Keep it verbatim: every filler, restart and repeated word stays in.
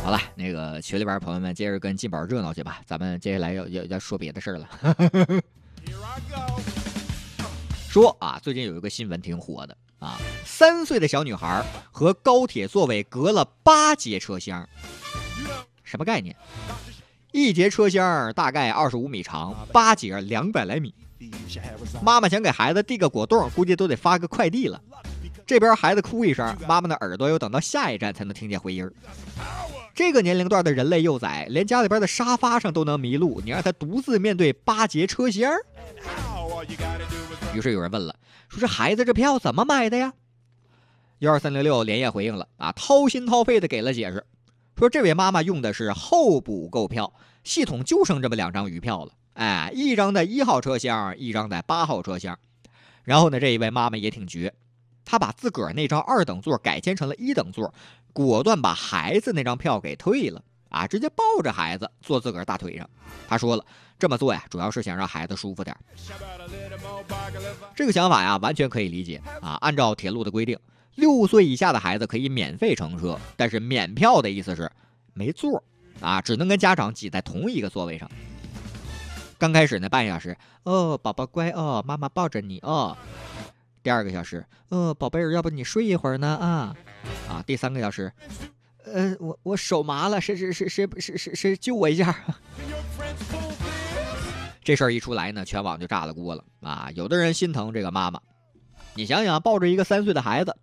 好了，那个群里边朋友们接着跟金宝热闹去吧，咱们接下来要要要说别的事儿了。说啊，最近有一个新闻挺火的啊，三岁的小女孩和高铁座位隔了八节车厢，什么概念？一节车厢大概二十五米长，八节两百来米。妈妈想给孩子递个果冻，估计都得发个快递了。这边孩子哭一声，妈妈的耳朵又等到下一站才能听见回音。这个年龄段的人类幼崽，连家里边的沙发上都能迷路，你让他独自面对八节车厢？于是有人问了，说这孩子这票怎么买的呀？一二三零六连夜回应了啊，掏心掏肺的给了解释，说这位妈妈用的是候补购票，系统就剩这么两张余票了，哎，一张在一号车厢，一张在八号车厢。然后呢，这一位妈妈也挺绝，她把自个儿那张二等座改签成了一等座，果断把孩子那张票给退了啊，直接抱着孩子坐自个儿大腿上。她说了，这么做呀，主要是想让孩子舒服点。这个想法呀，完全可以理解啊。按照铁路的规定，六岁以下的孩子可以免费乘车，但是免票的意思是没座啊，只能跟家长挤在同一个座位上。刚开始呢，半小时，哦，宝宝乖哦，妈妈抱着你哦。第二个小时，哦，宝贝儿，要不你睡一会儿呢啊啊。第三个小时，呃，我我手麻了，谁谁谁谁谁谁谁救我一下。这事儿一出来呢，全网就炸了锅了啊！有的人心疼这个妈妈，你想想，抱着一个三岁的孩子